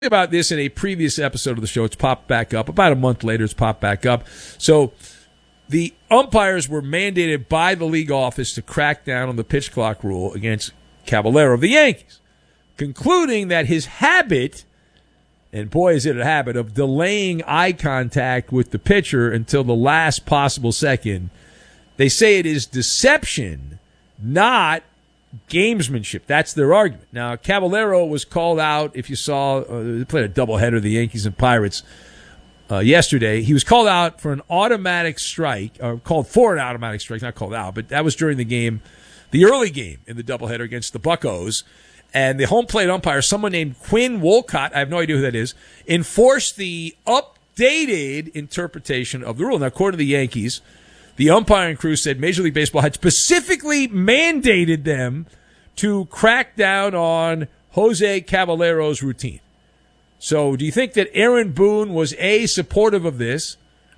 about this in a previous episode of the show. It's popped back up. About a month later, it's popped back up. So the umpires were mandated by the league office to crack down on the pitch clock rule against Caballero of the Yankees, concluding that his habit, and boy is it a habit, of delaying eye contact with the pitcher until the last possible second, they say it is deception, not gamesmanship. That's their argument. Now, Caballero was called out, if you saw, they played a doubleheader, the Yankees and Pirates, yesterday. He was called out for an automatic strike, or called for an automatic strike, not called out, but that was during the game, the early game in the doubleheader against the Buccos. And the home plate umpire, someone named Quinn Wolcott, I have no idea who that is, enforced the updated interpretation of the rule. Now, according to the Yankees, the umpiring crew said Major League Baseball had specifically mandated them to crack down on Jose Caballero's routine. So do you think that Aaron Boone was A, supportive of this,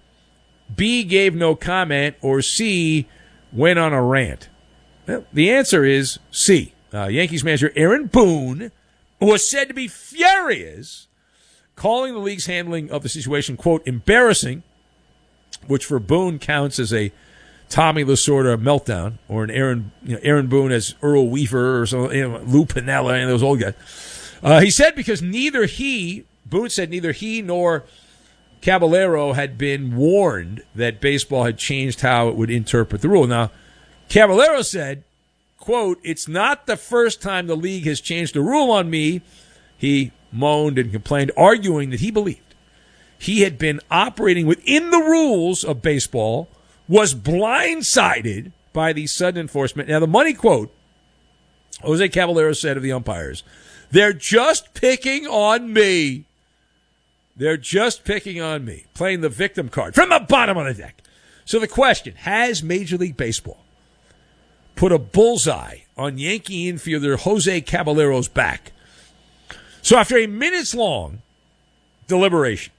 B, gave no comment, or C, went on a rant? Well, the answer is C. Yankees manager Aaron Boone was said to be furious, calling the league's handling of the situation, quote, embarrassing, which for Boone counts as a Tommy Lasorda meltdown, or an Aaron Boone as Earl Weaver or some, Lou Piniella and those old guys. He said because Boone said neither he nor Caballero had been warned that baseball had changed how it would interpret the rule. Now, Caballero said, quote, it's not the first time the league has changed the rule on me. He moaned and complained, arguing that he believed he had been operating within the rules of baseball, was blindsided by the sudden enforcement. Now, the money quote, Jose Caballero said of the umpires, they're just picking on me. They're just picking on me, playing the victim card from the bottom of the deck. So the question, has Major League Baseball put a bullseye on Yankee infielder Jose Caballero's back? So after a minutes-long deliberation,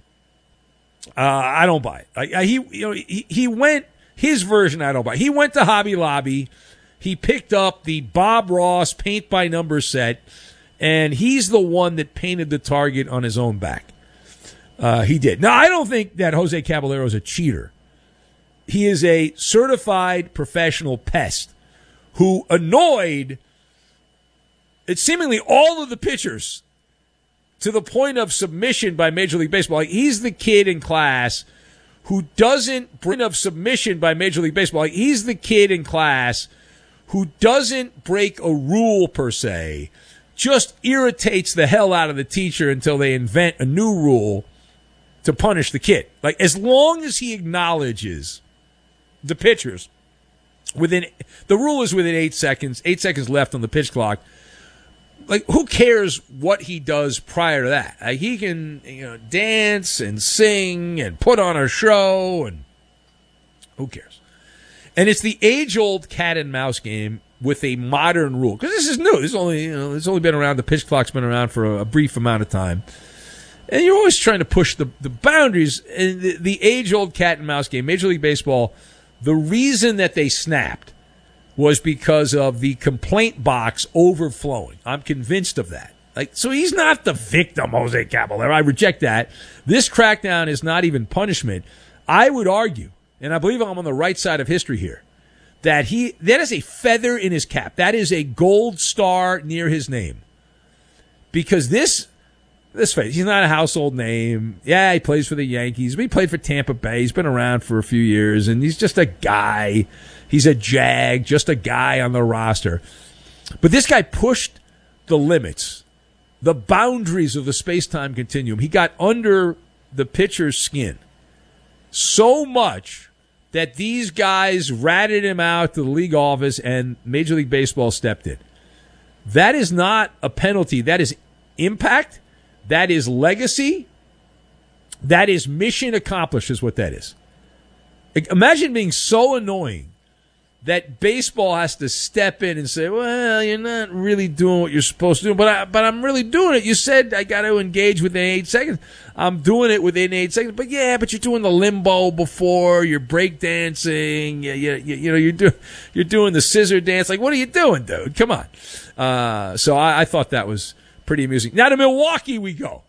I don't buy it. He went, his version I don't buy it. He went to Hobby Lobby. He picked up the Bob Ross paint-by-number set, and he's the one that painted the target on his own back. He did. Now, I don't think that Jose Caballero is a cheater. He is a certified professional pest who annoyed seemingly all of the pitchers to the point of submission by Major League Baseball. Like, he's the kid in class who doesn't break a rule per se, just irritates the hell out of the teacher until they invent a new rule to punish the kid. Like, as long as he acknowledges the pitchers, the rule is within 8 seconds left on the pitch clock. Like, who cares what he does prior to that? Like, he can, dance and sing and put on a show, and who cares? And it's the age-old cat and mouse game with a modern rule, because this is new. This is only, it's only been around. The pitch clock's been around for a brief amount of time, and you're always trying to push the boundaries. And the age-old cat and mouse game, Major League Baseball, the reason that they snapped was because of the complaint box overflowing. I'm convinced of that. So he's not the victim, Jose Caballero. I reject that. This crackdown is not even punishment. I would argue, and I believe I'm on the right side of history here, that is a feather in his cap. That is a gold star near his name. Because this face, he's not a household name. Yeah, he plays for the Yankees, but he played for Tampa Bay. He's been around for a few years, and he's just a guy. He's a jag, just a guy on the roster. But this guy pushed the limits, the boundaries of the space-time continuum. He got under the pitcher's skin so much that these guys ratted him out to the league office, and Major League Baseball stepped in. That is not a penalty. That is impact. That is legacy. That is mission accomplished, is what that is. Imagine being so annoying that baseball has to step in and say, well, you're not really doing what you're supposed to do, but I'm really doing it. You said I got to engage within 8 seconds. I'm doing it within 8 seconds. But you're doing the limbo before, you're breakdancing, you're doing the scissor dance. Like, what are you doing, dude? Come on. So I thought that was pretty amusing. Now to Milwaukee we go.